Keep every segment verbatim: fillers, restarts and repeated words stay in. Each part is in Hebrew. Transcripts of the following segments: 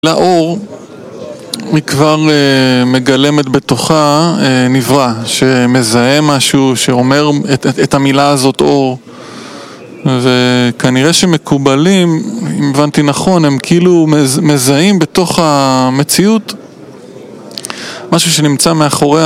לאור היא כבר uh, מגלמת בתוכה uh, נברא שמזהה משהו שאומר את, את, את המילה הזאת אור, וכנראה שמקובלים, אם הבנתי נכון, הם כאילו מז, מזהים בתוך המציאות משהו שנמצא מאחורי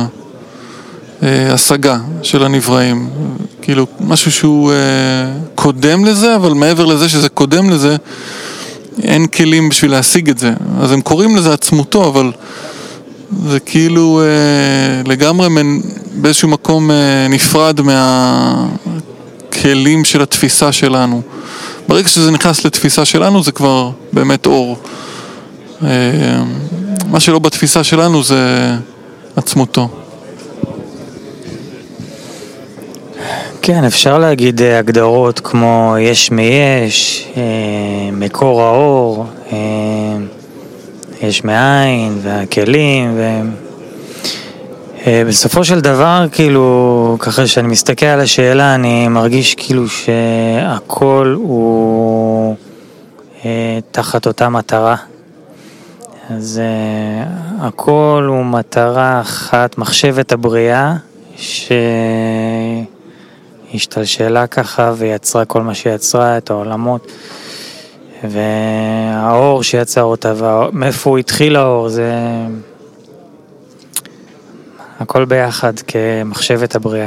ההשגה של הנבראים, כאילו משהו שהוא uh, קודם לזה, אבל מעבר לזה שזה קודם לזה אין כלים בשביל להשיג את זה. אז הם קוראים לזה עצמותו, אבל זה כאילו אה, לגמרי מנ... באיזשהו מקום אה, נפרד מהכלים של התפיסה שלנו. ברגע שזה נכנס לתפיסה שלנו זה כבר באמת אור. אה, מה שלא בתפיסה שלנו זה עצמותו. כן, אפשר להגיד הגדרות כמו יש מיש, מקור האור, יש מאין והכלים, ובסופו של דבר, כאילו, ככה שאני מסתכל על השאלה, אני מרגיש כאילו שהכל הוא תחת אותה מטרה. אז הכל הוא מטרה אחת, מחשבת הבריאה, ש... השתלשלה ככה ויצרה כל מה שיצרה, את העולמות, והאור שיצר אותה, ומאיפה הוא התחיל האור, זה הכל ביחד כמחשבת הבריאה.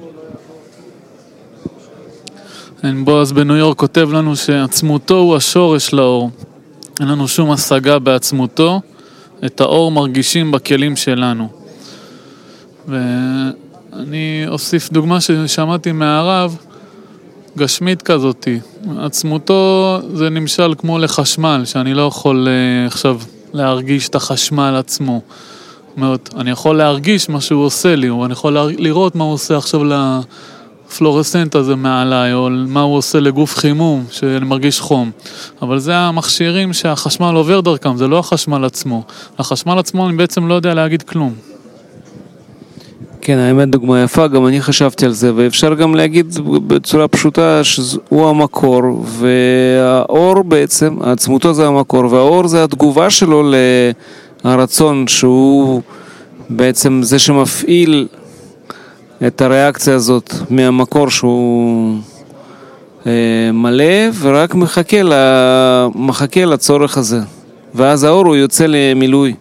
בועז בניו יורק כותב לנו שעצמותו הוא השורש לאור. אין לנו שום השגה בעצמותו, את האור מרגישים בכלים שלנו. ו... אני אוסיף דוגמה ששמעתי מהרב, גשמית כזאתי. עצמותו זה נמשל כמו לחשמל, שאני לא יכול uh, עכשיו להרגיש את החשמל עצמו. זאת אומרת, אני יכול להרגיש מה שהוא עושה לי, או אני יכול לראות מה הוא עושה עכשיו לפלורסנט הזה מעליי, או מה הוא עושה לגוף חימום, שאני מרגיש חום. אבל זה המכשירים שהחשמל עובר דרכם, זה לא החשמל עצמו. החשמל עצמו אני בעצם לא יודע להגיד כלום. כן, האמת דוגמה יפה, גם אני חשבתי על זה, ואפשר גם להגיד בצורה פשוטה שהוא המקור, והאור בעצם, עצמותו זה המקור, והאור זה התגובה שלו להרצון, שהוא בעצם זה שמפעיל את הריאקציה הזאת מהמקור שהוא אה, מלא, ורק מחכה, לה, מחכה לצורך הזה, ואז האור הוא יוצא למילוי.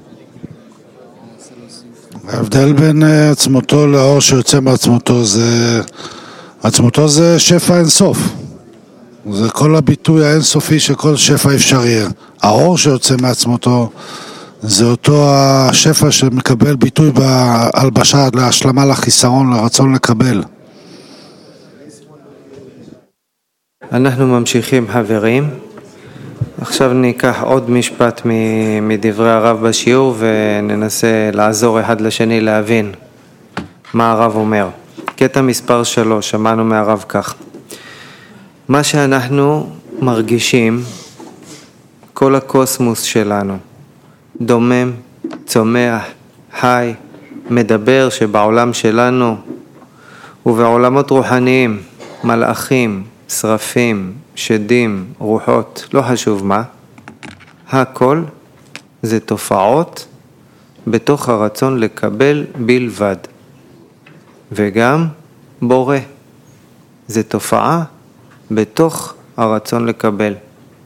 ההבדל בין עצמותו לאור שיוצא מעצמותו זה, עצמותו זה שפע אינסוף, זה כל הביטוי האינסופי של כל שפע אפשרי. האור שיוצא מעצמותו זה אותו השפע שמקבל ביטוי בהלבשה, להשלמה, לחיסרון, לרצון לקבל. אנחנו ממשיכים חברים. עכשיו ניקח עוד משפט מדברי הרב בשיעור וננסה לעזור אחד לשני להבין מה הרב אומר. קטע מספר שלוש, שמענו מהרב כך: מה שאנחנו מרגישים, כל הקוסמוס שלנו, דומם, צומח, חי, מדבר, שבעולם שלנו ובעולמות רוחניים, מלאכים, שרפים, שדים, רוחות, לא חשוב מה, הכל זה תופעות בתוך הרצון לקבל בלבד, וגם בורא זה תופעה בתוך הרצון לקבל.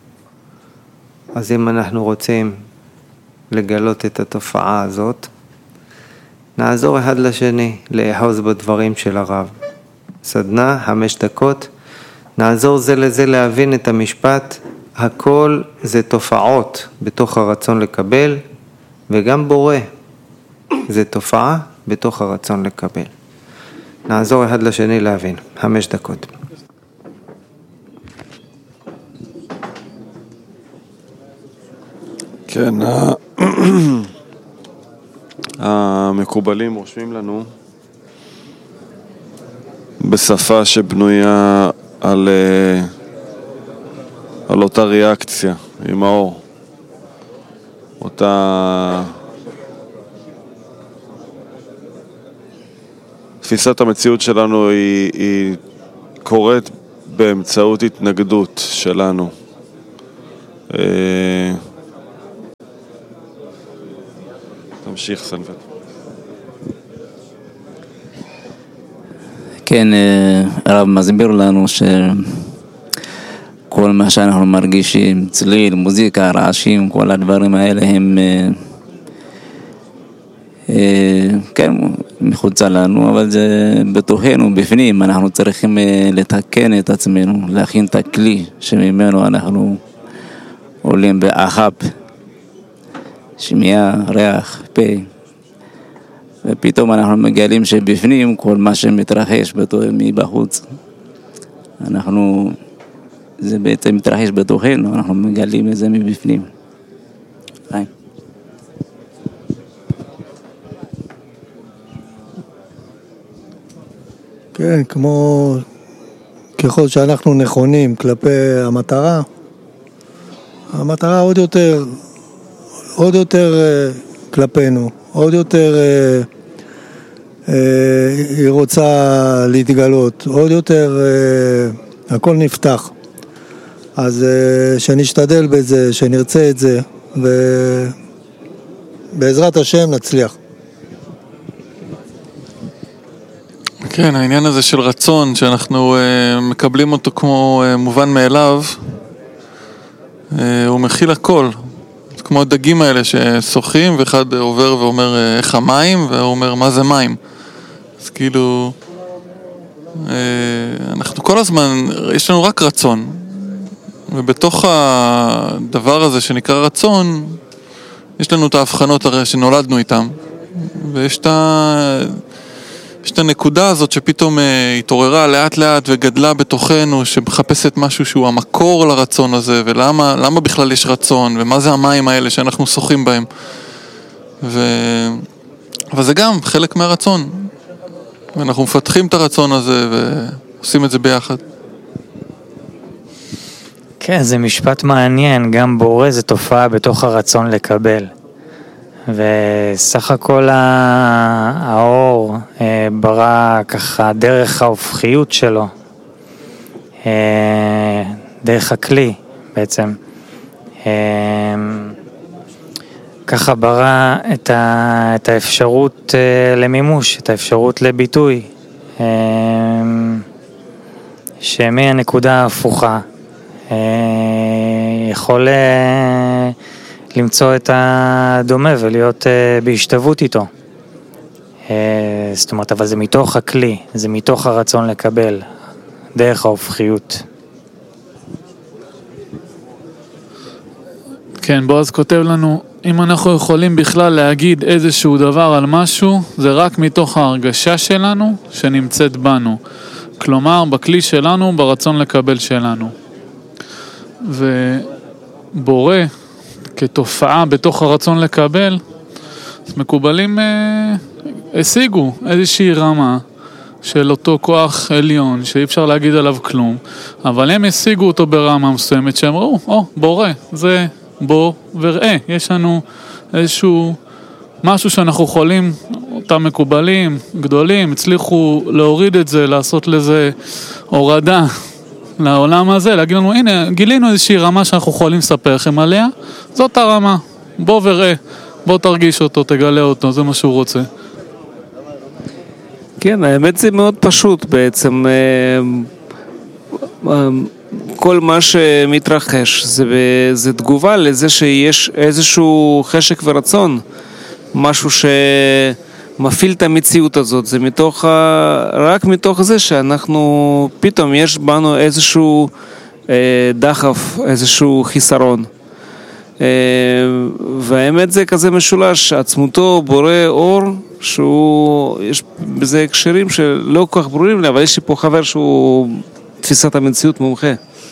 אז אם אנחנו רוצים לגלות את התופעה הזאת, נעזור אחד לשני לאחוז בדברים של הרב. סדנה, חמש דקות, נעזור זה לזה להבין את המשפט, הכל זה תופעות בתוך הרצון לקבל, וגם בורא זה תופעה בתוך הרצון לקבל. נעזור אחד לשני להבין. חמש דקות. כן, המקובלים רושמים לנו בשפה שבנויה על, על אותה ריאקציה עם האור, אותה תפיסת המציאות שלנו היא, היא קורית באמצעות התנגדות שלנו. תמשיך סנבל. כן, הרב מסביר לנו שכל מה שאנחנו מרגישים, צליל, מוזיקה, רעשים, כל הדברים האלה הם כן, מחוצה לנו, אבל זה בתוכנו, בפנים, אנחנו צריכים לתקן את עצמנו, להכין את הכלי שממנו אנחנו עולים באחב, שמיעה, ריח, פה, ופתאום אנחנו מגלים שבפנים כל מה שמתרחש מבחוץ, אנחנו, זה בעצם מתרחש בתוכנו, אנחנו מגלים את זה מבפנים. היי. כן, כמו ככל שאנחנו נכונים כלפי המטרה, המטרה עוד יותר, עוד יותר כלפינו, עוד יותר היא רוצה להתגלות, עוד יותר הכל נפתח. אז שנשתדל בזה, שנרצה את זה, ובעזרת השם נצליח. כן, העניין הזה של רצון, שאנחנו uh, מקבלים אותו כמו uh, מובן מאליו, uh, הוא מכיל הכל. זה כמו הדגים האלה ששוחים, ואחד עובר ואומר uh, איך המים, והוא אומר מה זה מים. אז כאילו, uh, אנחנו כל הזמן, יש לנו רק רצון. ובתוך הדבר הזה שנקרא רצון, יש לנו את ההבחנות הרי שנולדנו איתם. ויש את ה... יש את הנקודה הזאת שפתאום אה, התעוררה לאט לאט וגדלה בתוכנו, שמחפשת משהו שהוא המקור לרצון הזה, ולמה למה בכלל יש רצון, ומה זה המים האלה שאנחנו שוחים בהם. ו... אבל זה גם חלק מהרצון. ואנחנו מפתחים את הרצון הזה ועושים את זה ביחד. כן, זה משפט מעניין, גם בורא זה תופעה בתוך הרצון לקבל. וסך הכל האור ברא ככה דרך ההופכיות שלו, דרך הכלי בעצם, ככה ברא את, ה, את האפשרות למימוש, את האפשרות לביטוי, שמהנקודה ההפוכה יכול למצוא את הדומה ולהיות uh, בהשתוות איתו. Uh, זאת אומרת, אבל זה מתוך הכלי, זה מתוך הרצון לקבל, דרך ההופכיות. כן, בועז כותב לנו, אם אנחנו יכולים בכלל להגיד איזשהו דבר על משהו, זה רק מתוך ההרגשה שלנו שנמצאת בנו. כלומר, בכלי שלנו, ברצון לקבל שלנו. ובורא, כתופעה בתוך הרצון לקבל, מקובלים אה, השיגו איזושהי רמה של אותו כוח עליון שאי אפשר להגיד עליו כלום, אבל הם השיגו אותו ברמה מסוימת שהם ראו, או, בורא, זה בוא וראה, יש לנו איזשהו משהו שאנחנו יכולים, אותם מקובלים, גדולים, הצליחו להוריד את זה, לעשות לזה הורדה לעולם הזה, להגיד לנו, הנה, גילינו איזושהי רמה שאנחנו יכולים לספר לכם עליה, זאת הרמה, בוא וראה, בוא תרגיש אותו, תגלה אותו, זה מה שהוא רוצה. כן, האמת זה מאוד פשוט בעצם, כל מה שמתרחש זה, זה תגובה לזה שיש איזשהו חשק ורצון, משהו שמפעיל את המציאות הזאת, זה מתוך, רק מתוך זה שאנחנו, פתאום יש בנו איזשהו דחף, איזשהו חיסרון. והאמת זה כזה משולש, עצמותו בורא אור, שהוא, יש בזה הקשרים שלא כל כך ברורים לי, אבל יש לי פה חבר שהוא תפיסת המציאות מומחה.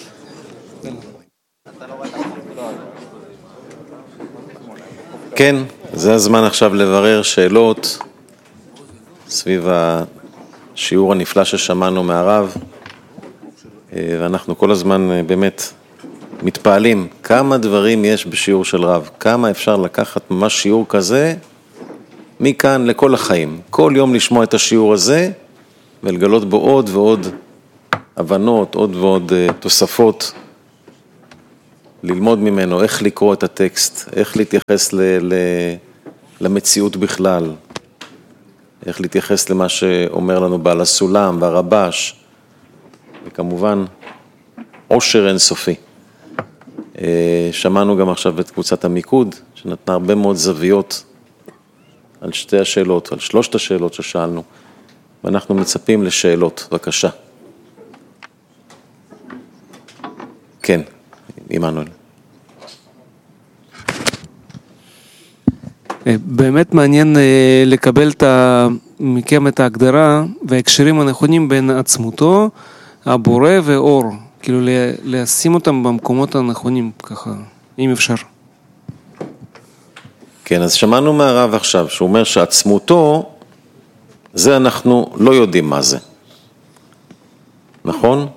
כן, זה הזמן עכשיו לברר שאלות סביב השיעור הנפלא ששמענו מהרב, ואנחנו כל הזמן באמת מתפעלים כמה דברים יש בשיעור של רב, כמה אפשר לקחת ממש שיעור כזה מכאן לכל החיים, כל יום לשמוע את השיעור הזה ולגלות בו עוד ועוד הבנות, עוד ועוד תוספות, ללמוד ממנו איך לקרוא את הטקסט, איך להתייחס ל- ל- למציאות בכלל, איך להתייחס למה שאומר לנו בעל הסולם והרבש, וכמובן עושר אינסופי. שמענו גם עכשיו את קבוצת המיקוד, שנתנה הרבה מאוד זוויות על שתי השאלות, על שלושת השאלות ששאלנו, ואנחנו מצפים לשאלות, בבקשה. כן, עמנואל. באמת מעניין לקבל מכם את ההגדרה וההקשרים הנכונים בין עצמותו, הבורא ואור, כאילו לשים אותם במקומות הנכונים, ככה, אם אפשר. כן, אז שמענו מהרב עכשיו, שהוא אומר שעצמותו, זה אנחנו לא יודעים מה זה. נכון?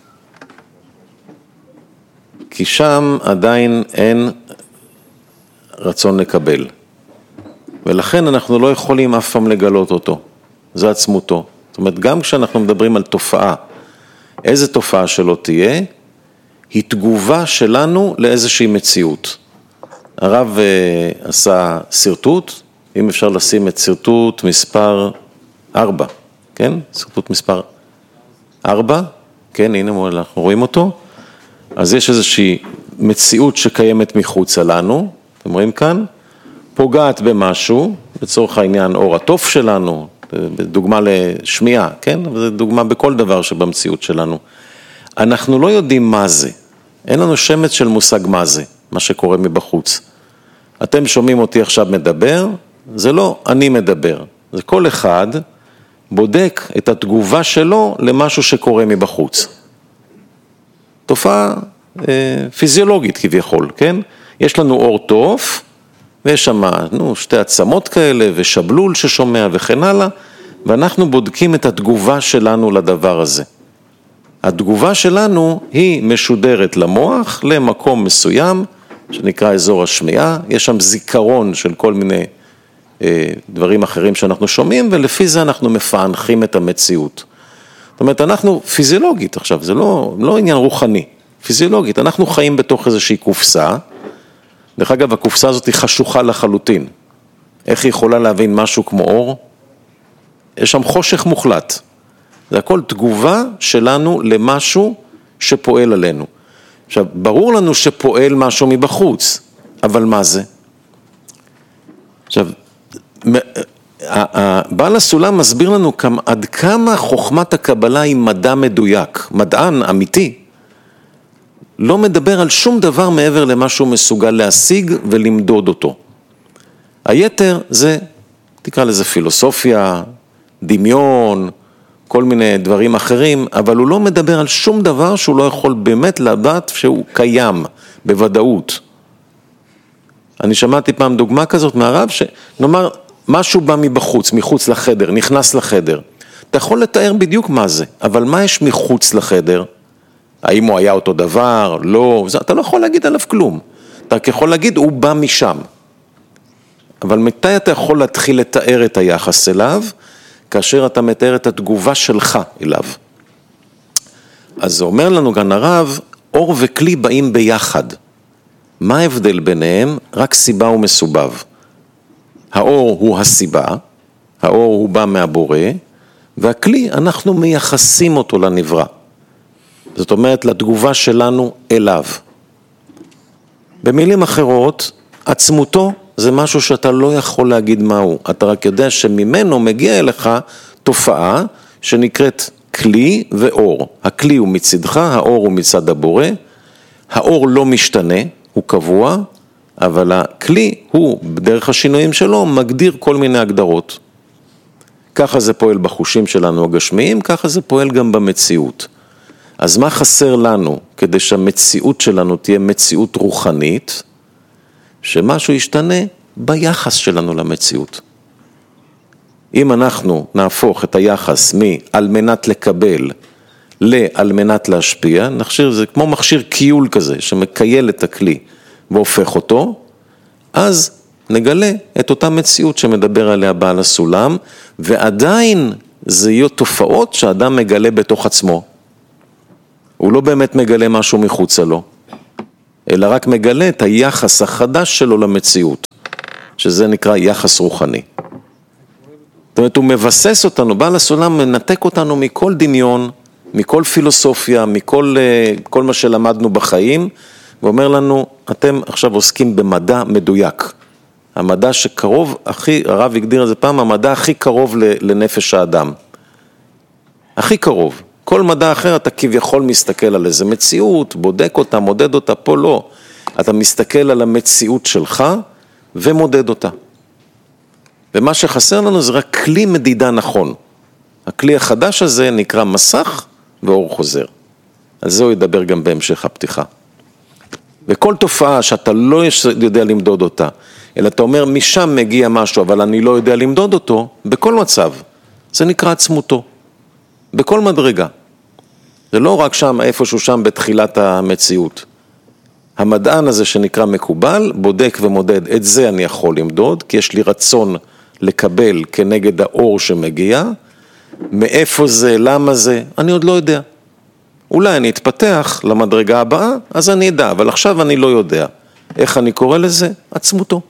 כי שם עדיין אין רצון לקבל. ולכן אנחנו לא יכולים אף פעם לגלות אותו. זה עצמותו. זאת אומרת, גם כשאנחנו מדברים על תופעה, איזה תופעה שלא תהיה, היא תגובה שלנו לאיזושהי מציאות. הרב uh, עשה סרטוט, אם אפשר לשים את סרטוט מספר ארבע, כן? סרטוט מספר ארבע, כן, הנה אנחנו רואים אותו. אז יש איזושהי מציאות שקיימת מחוצה לנו, אתם רואים כאן, פוגעת במשהו, לצורך העניין אור התוף שלנו, דוגמה לשמיעה, כן? זו דוגמה בכל דבר שבמציאות שלנו. אנחנו לא יודעים מה זה, אין לנו שמץ של מושג מה זה, מה שקורה מבחוץ. אתם שומעים אותי עכשיו מדבר, זה לא אני מדבר, זה כל אחד בודק את התגובה שלו למשהו שקורה מבחוץ. תופעה אה, פיזיולוגית כביכול, כן? יש לנו אור תוף, ויש שם נו, שתי עצמות כאלה, ושבלול ששומע וכן הלאה, ואנחנו בודקים את התגובה שלנו לדבר הזה. התגובה שלנו היא משודרת למוח, למקום מסוים, שנקרא אזור השמיעה, יש שם זיכרון של כל מיני אה, דברים אחרים שאנחנו שומעים, ולפי זה אנחנו מפענחים את המציאות. זאת אומרת, אנחנו פיזיולוגית עכשיו, זה לא, לא עניין רוחני, פיזיולוגית, אנחנו חיים בתוך איזושהי קופסה, דרך אגב, הקופסה הזאת היא חשוכה לחלוטין. איך היא יכולה להבין משהו כמו אור? יש שם חושך מוחלט. זה הכל תגובה שלנו למשהו שפועל עלינו. עכשיו, ברור לנו שפועל משהו מבחוץ, אבל מה זה? עכשיו, בעל הסולם מסביר לנו עד כמה חוכמת הקבלה היא מדע מדויק, מדען אמיתי, לא מדבר על שום דבר מעבר למה שהוא מסוגל להשיג ולמדוד אותו. היתר זה, תקרא לזה פילוסופיה, דמיון, כל מיני דברים אחרים, אבל הוא לא מדבר על שום דבר שהוא לא יכול באמת לדעת שהוא קיים בוודאות. אני שמעתי פעם דוגמה כזאת מהרב, שנאמר משהו בא מבחוץ, מחוץ לחדר, נכנס לחדר. אתה יכול לתאר בדיוק מה זה, אבל מה יש מחוץ לחדר? האם הוא היה אותו דבר? לא, אתה לא יכול להגיד עליו כלום. אתה יכול להגיד, הוא בא משם. אבל מתי אתה יכול להתחיל לתאר את היחס אליו? כאשר אתה מתאר את התגובה שלך אליו. אז זה אומר לנו כאן הרב, אור וכלי באים ביחד. מה ההבדל ביניהם? רק סיבה ומסובב. האור הוא הסיבה, האור הוא בא מהבורא, והכלי אנחנו מייחסים אותו לנברא. זאת אומרת, לתגובה שלנו אליו. במילים אחרות, עצמותו זה משהו שאתה לא יכול להגיד מהו. אתה רק יודע שממנו מגיע אליך תופעה שנקראת כלי ואור. הכלי הוא מצדך, האור הוא מצד הבורא. האור לא משתנה, הוא קבוע, אבל הכלי הוא, בדרך השינויים שלו, מגדיר כל מיני הגדרות. ככה זה פועל בחושים שלנו הגשמיים, ככה זה פועל גם במציאות. אז מה חסר לנו כדי שהמציאות שלנו תהיה מציאות רוחנית? שמשהו ישתנה ביחס שלנו למציאות. אם אנחנו נהפוך את היחס מעל מנת לקבל לעל מנת להשפיע, נחשיר, זה כמו מכשיר קיול כזה שמקייל את הכלי והופך אותו, אז נגלה את אותה מציאות שמדבר עליה בעל הסולם, ועדיין זה יהיו תופעות שאדם מגלה בתוך עצמו. הוא לא באמת מגלה משהו מחוצה לו, אלא רק מגלה את היחס החדש שלו למציאות. שזה נקרא יחס רוחני. זאת אומרת, הוא מבסס אותנו, בעל הסולם מנתק אותנו מכל דמיון, מכל פילוסופיה, מכל כל מה שלמדנו בחיים, ואומר לנו, אתם עכשיו עוסקים במדע מדויק. המדע שקרוב, הכי, הרב הגדיר את זה פעם, המדע הכי קרוב לנפש האדם. הכי קרוב. כל מדע אחר אתה כביכול מסתכל על איזה מציאות, בודק אותה, מודד אותה, פה לא. אתה מסתכל על המציאות שלך ומודד אותה. ומה שחסר לנו זה רק כלי מדידה נכון. הכלי החדש הזה נקרא מסך ואור חוזר. על זה הוא ידבר גם בהמשך הפתיחה. וכל תופעה שאתה לא יודע למדוד אותה, אלא אתה אומר משם מגיע משהו, אבל אני לא יודע למדוד אותו, בכל מצב, זה נקרא עצמותו. בכל מדרגה. זה לא רק שם, איפשהו שם בתחילת המציאות. המדען הזה שנקרא מקובל, בודק ומודד, את זה אני יכול למדוד, כי יש לי רצון לקבל כנגד האור שמגיע, מאיפה זה, למה זה, אני עוד לא יודע. אולי אני אתפתח למדרגה הבאה, אז אני אדע, אבל עכשיו אני לא יודע. איך אני קורא לזה? עצמותו.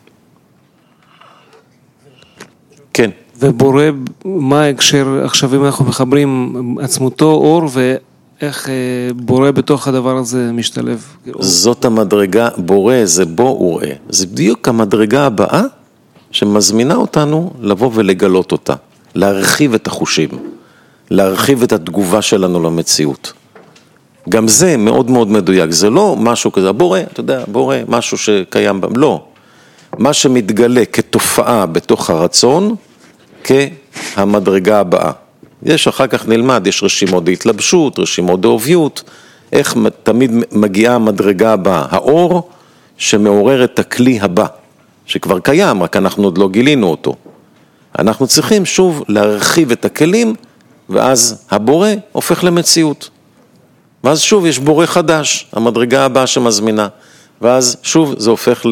כן. ובורא, מה ההקשר, עכשיו אם אנחנו מחברים עצמותו, אור, ואיך בורא בתוך הדבר הזה משתלב? זאת המדרגה, בורא זה בו וראה. זה בדיוק המדרגה הבאה שמזמינה אותנו לבוא ולגלות אותה, להרחיב את החושים, להרחיב את התגובה שלנו למציאות. גם זה מאוד מאוד מדויק, זה לא משהו כזה, בורא, אתה יודע, בורא, משהו שקיים בם, לא. מה שמתגלה כתופעה בתוך הרצון, כהמדרגה הבאה. יש אחר כך נלמד, יש רשימות להתלבשות, רשימות דאוביות, איך תמיד מגיעה המדרגה הבאה, האור שמעורר את הכלי הבא, שכבר קיים, רק אנחנו עוד לא גילינו אותו. אנחנו צריכים שוב להרחיב את הכלים, ואז הבורא הופך למציאות. ואז שוב יש בורא חדש, המדרגה הבאה שמזמינה, ואז שוב זה הופך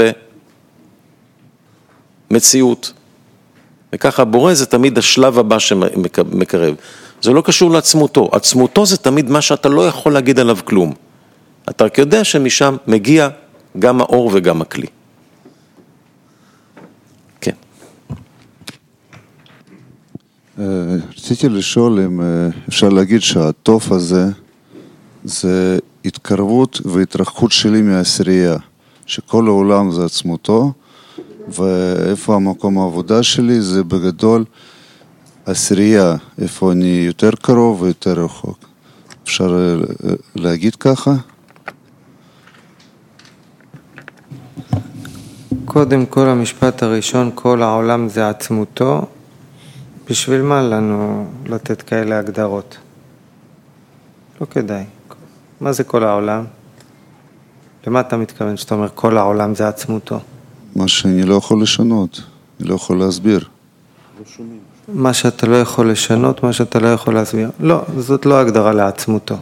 למציאות. וככה הבורא זה תמיד השלב הבא שמקרב. זה לא קשור לעצמותו. עצמותו זה תמיד מה שאתה לא יכול להגיד עליו כלום. אתה רק יודע שמשם מגיע גם האור וגם הכלי. כן. רציתי לשאול אם אפשר להגיד שהטוב הזה זה התקרבות והתרחקות שלי מהעשירייה, שכל העולם זה עצמותו, ואיפה המקום העבודה שלי זה בגדול עשירייה, איפה אני יותר קרוב ויותר רחוק. אפשר להגיד ככה? קודם כל המשפט הראשון, כל העולם זה עצמותו, בשביל מה לנו לתת כאלה הגדרות? לא כדאי. מה זה כל העולם? למה אתה מתכוון שאתה אומר כל העולם זה עצמותו? מה שאני לא יכול לשנות, אני לא יכול להסביר. מה שאתה לא יכול לשנות, מה שאתה לא יכול להסביר. לא, זאת לא הגדרה לעצמותו.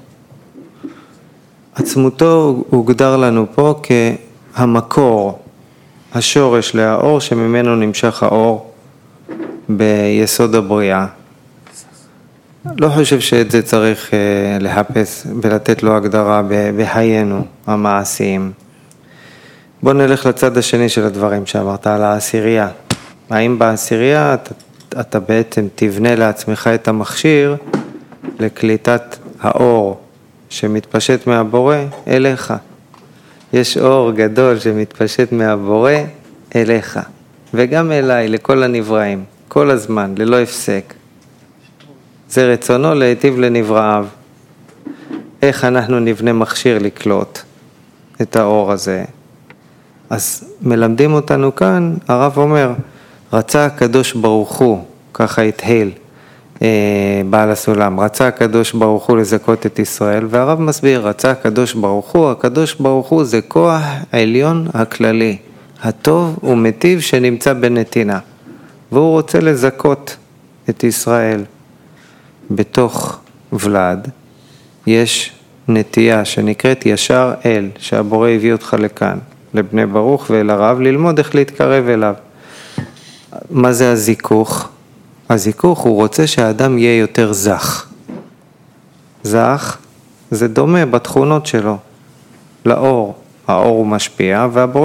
עצמותו הוגדר לנו פה כהמקור, השורש לאור שממנו נמשך האור ביסוד הבריאה. לא חושב שאת זה צריך להפס ולתת לו הגדרה בהיינו המעשיים. בוא נלך לצד השני של הדברים שאמרת על העשירייה. האם בעשירייה אתה, אתה בעצם תבנה לעצמך את המכשיר לקליטת האור שמתפשט מהבורא אליך. יש אור גדול שמתפשט מהבורא אליך, וגם אליי, לכל הנבראים, כל הזמן, ללא הפסק. זה רצונו להיטיב לנבראיו. איך אנחנו נבנה מכשיר לקלוט את האור הזה? אז מלמדים אותנו כאן, הרב אומר, רצה הקדוש ברוך הוא, ככה התהיל אה, בעל הסולם, רצה הקדוש ברוך הוא לזכות את ישראל, והרב מסביר, רצה הקדוש ברוך הוא, הקדוש ברוך הוא זה כוח העליון הכללי, הטוב ומטיב שנמצא בנתינה, והוא רוצה לזכות את ישראל. בתוך ולד יש נטייה שנקראת ישר אל, שהבורא הביא אותך לכאן, לבני ברוך ואל הרב, ללמוד איך להתקרב אליו. מה זה הזיכוך? הזיכוך הוא רוצה שהאדם יהיה יותר זך. זך זה דומה בתכונות שלו לאור. האור הוא משפיע והבורא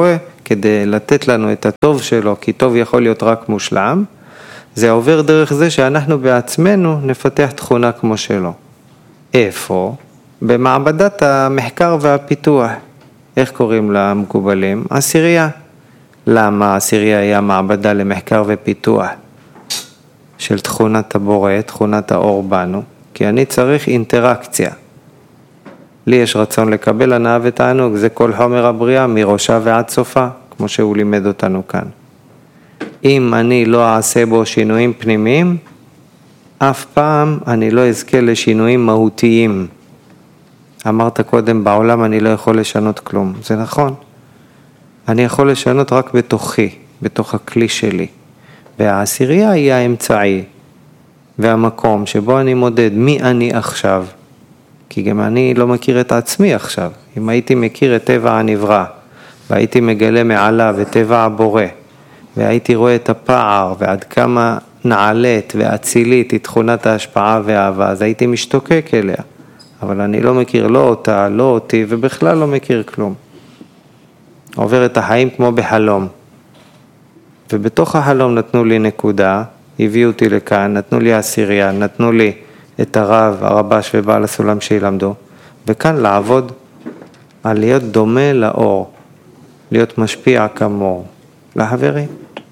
כדי לתת לנו את הטוב שלו, כי טוב יכול להיות רק מושלם, זה עובר דרך זה שאנחנו בעצמנו נפתח תכונה כמו שלו. איפה? במעבדת המחקר והפיתוח. איך קוראים לה מקובלים? עשירייה. למה עשירייה היה מעבדה למחקר ופיתוח של תכונת הבורא, תכונת האור בנו? כי אני צריך אינטראקציה. לי יש רצון לקבל הנאה ותענוג, זה כל חומר הבריאה מראשה ועד סופה, כמו שהוא לימד אותנו כאן. אם אני לא אעשה בו שינויים פנימיים, אף פעם אני לא אזכה לשינויים מהותיים. אמרת קודם, בעולם אני לא יכול לשנות כלום. זה נכון. אני יכול לשנות רק בתוכי, בתוך הכלי שלי. והעשירייה היא האמצעי, והמקום שבו אני מודד מי אני עכשיו. כי גם אני לא מכיר את עצמי עכשיו. אם הייתי מכיר את טבע הנברא, והייתי מגלה מעליו את טבע הבורא, והייתי רואה את הפער ועד כמה נעלית ואצילית היא תכונת ההשפעה והאהבה, אז הייתי משתוקק אליה. אבל אני לא מכיר לא אותה, לא אותי, ובכלל לא מכיר כלום. עובר את החיים כמו בחלום. ובתוך החלום נתנו לי נקודה, הביאו אותי לכאן, נתנו לי עשירייה, נתנו לי את הרב, הרבש ובעל הסולם שילמדו, וכאן לעבוד על להיות דומה לאור, להיות משפיע כמור. לחברים.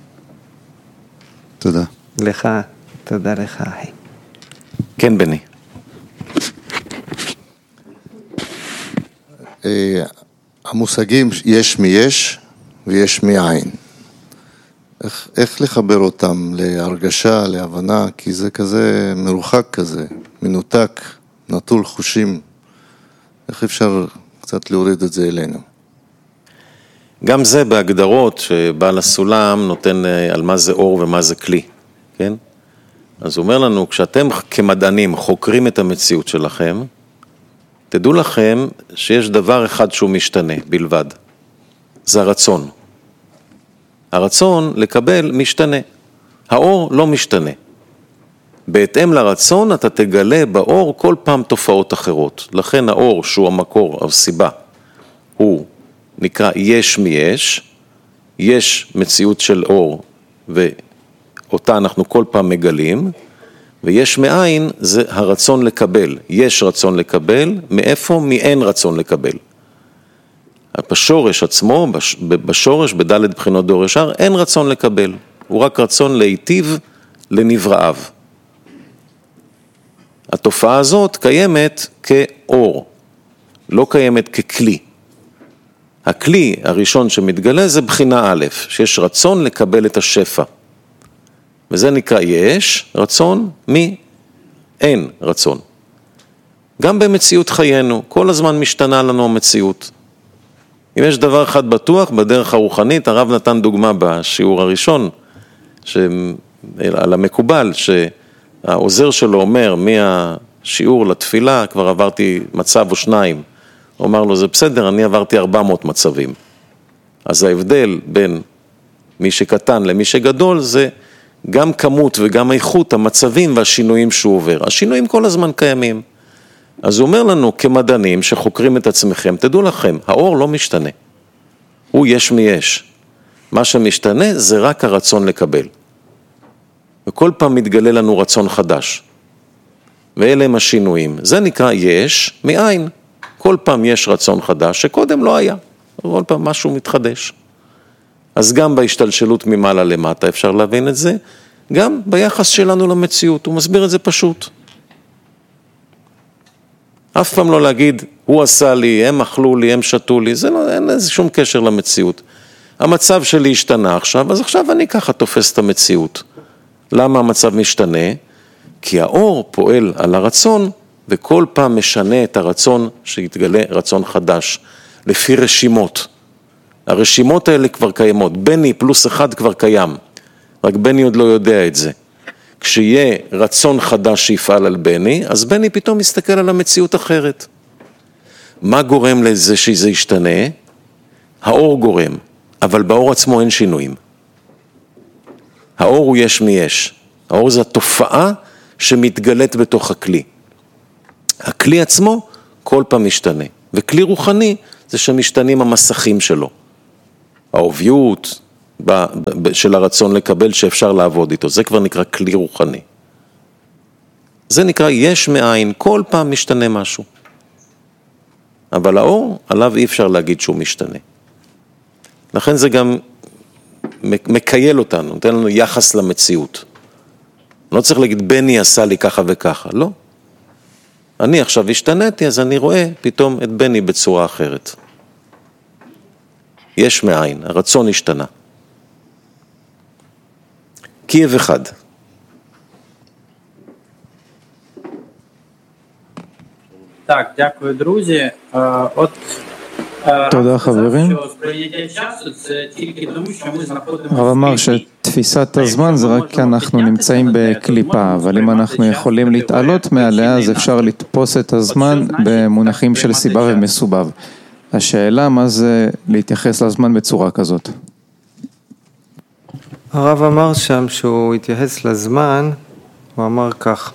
תודה. לך, תודה לך, אחי. כן, בני. המושגים יש מיש ויש מאין. איך, איך לחבר אותם להרגשה, להבנה, כי זה כזה מרוחק כזה, מנותק, נטול חושים. איך אפשר קצת להוריד את זה אלינו? גם זה בהגדרות שבעל הסולם נותן על מה זה אור ומה זה כלי, כן? אז הוא אומר לנו, כשאתם כמדענים חוקרים את המציאות שלכם, תדעו לכם שיש דבר אחד שהוא משתנה בלבד, זה הרצון. הרצון לקבל משתנה, האור לא משתנה. בהתאם לרצון אתה תגלה באור כל פעם תופעות אחרות, לכן האור שהוא המקור, הסיבה, הוא נקרא יש מיש, יש מציאות של אור ואותה אנחנו כל פעם מגלים, ויש מאין זה הרצון לקבל, יש רצון לקבל, מאיפה? מאין רצון לקבל. בשורש עצמו, בשורש, בדלת בחינות דור ישר, אין רצון לקבל, הוא רק רצון להיטיב לנבראיו. התופעה הזאת קיימת כאור, לא קיימת ככלי. הכלי הראשון שמתגלה זה בחינה א', שיש רצון לקבל את השפע. וזה נקרא יש רצון, מי? אין רצון. גם במציאות חיינו, כל הזמן משתנה לנו המציאות. אם יש דבר אחד בטוח, בדרך הרוחנית, הרב נתן דוגמה בשיעור הראשון, על המקובל, שהעוזר שלו אומר, מהשיעור לתפילה, כבר עברתי מצב או שניים, הוא אמר לו, זה בסדר, אני עברתי ארבע מאות מצבים. אז ההבדל בין מי שקטן למי שגדול, זה גם כמות וגם איכות המצבים והשינויים שהוא עובר. השינויים כל הזמן קיימים. אז הוא אומר לנו, כמדענים שחוקרים את עצמכם, תדעו לכם, האור לא משתנה. הוא יש מיש. מה שמשתנה זה רק הרצון לקבל. וכל פעם מתגלה לנו רצון חדש. ואלה הם השינויים. זה נקרא יש מאין. כל פעם יש רצון חדש שקודם לא היה. כל פעם משהו מתחדש. אז גם בהשתלשלות ממעלה למטה אפשר להבין את זה, גם ביחס שלנו למציאות. הוא מסביר את זה פשוט. אף פעם לא להגיד, הוא עשה לי, הם אכלו לי, הם שתו לי, זה לא, אין איזה שום קשר למציאות. המצב שלי השתנה עכשיו, אז עכשיו אני ככה תופס את המציאות. למה המצב משתנה? כי האור פועל על הרצון, וכל פעם משנה את הרצון שיתגלה רצון חדש, לפי רשימות. הרשימות האלה כבר קיימות, בני פלוס אחד כבר קיים, רק בני עוד לא יודע את זה. כשיהיה רצון חדש שיפעל על בני, אז בני פתאום מסתכל על המציאות אחרת. מה גורם לזה שזה ישתנה? האור גורם, אבל באור עצמו אין שינויים. האור הוא יש מיש. האור זה התופעה שמתגלית בתוך הכלי. הכלי עצמו כל פעם משתנה, וכלי רוחני זה שמשתנים המסכים שלו. האוביות של הרצון לקבל שאפשר לעבוד איתו, זה כבר נקרא כלי רוחני. זה נקרא יש מאין, כל פעם משתנה משהו. אבל האור, עליו אי אפשר להגיד שהוא משתנה. לכן זה גם מקייל אותנו, נותן לנו יחס למציאות. לא צריך להגיד, בני עשה לי ככה וככה, לא. אני עכשיו השתניתי, אז אני רואה פתאום את בני בצורה אחרת. יש מאין, הרצון השתנה. קייב אחד. Так, дякую, друзі. От תודה חברים. הרב אמר שתפיסת הזמן זה רק כי אנחנו נמצאים בקליפה, אבל אם אנחנו יכולים להתעלות מעליה אז אפשר לתפוס את הזמן במונחים של סיבה ומסובב. השאלה מה זה להתייחס לזמן בצורה כזאת. הרב אמר שם שהוא התייחס לזמן, הוא אמר כך.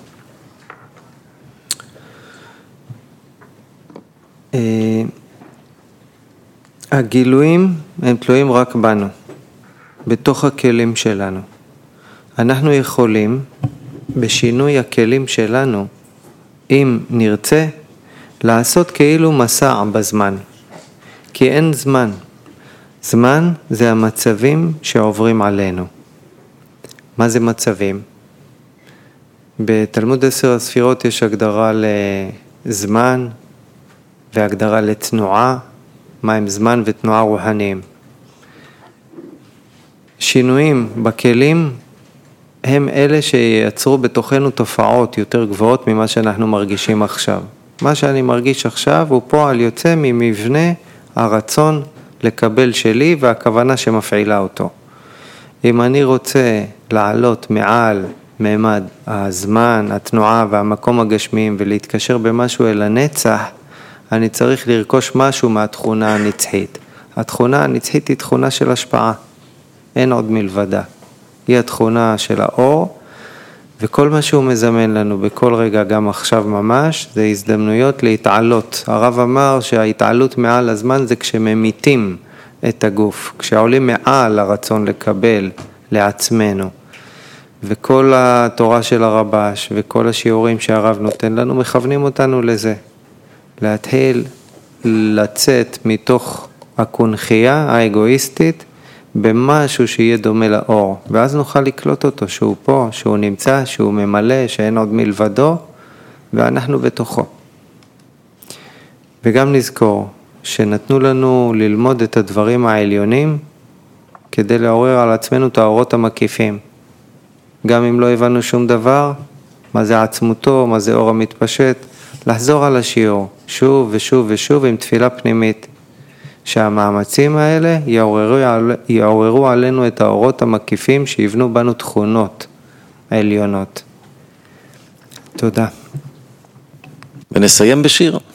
הגילויים הם תלויים רק בנו, בתוך הכלים שלנו. אנחנו יכולים, בשינוי הכלים שלנו, אם נרצה, לעשות כאילו מסע בזמן. כי אין זמן. זמן זה המצבים שעוברים עלינו. מה זה מצבים? בתלמוד עשר הספירות יש הגדרה לזמן והגדרה לתנועה, מה הם זמן ותנועה רוחניים. שינויים בכלים הם אלה שייצרו בתוכנו תופעות יותר גבוהות ממה שאנחנו מרגישים עכשיו. מה שאני מרגיש עכשיו הוא פועל יוצא ממבנה הרצון לקבל שלי והכוונה שמפעילה אותו. אם אני רוצה לעלות מעל ממד הזמן, התנועה והמקום הגשמיים ולהתקשר במשהו אל הנצח, אני צריך לרכוש משהו מהתכונה הנצחית. התכונה הנצחית היא תכונה של השפעה, אין עוד מלבדה. היא התכונה של האור, וכל מה שהוא מזמן לנו בכל רגע, גם עכשיו ממש, זה הזדמנויות להתעלות. הרב אמר שההתעלות מעל הזמן זה כשממיתים את הגוף, כשעולים מעל הרצון לקבל לעצמנו. וכל התורה של הרבש וכל השיעורים שהרב נותן לנו מכוונים אותנו לזה. להתחיל לצאת מתוך הקונחייה האגואיסטית במשהו שיהיה דומה לאור, ואז נוכל לקלוט אותו שהוא פה, שהוא נמצא, שהוא ממלא, שאין עוד מלבדו, ואנחנו בתוכו. וגם נזכור שנתנו לנו ללמוד את הדברים העליונים כדי לעורר על עצמנו את האורות המקיפים. גם אם לא הבנו שום דבר, מה זה עצמותו, מה זה אור המתפשט, לחזור על השיעור שוב ושוב ושוב עם תפילה פנימית, שהמאמצים האלה יעוררו, יעוררו עלינו את האורות המקיפים שיבנו בנו תכונות העליונות. תודה. ונסיים בשיר.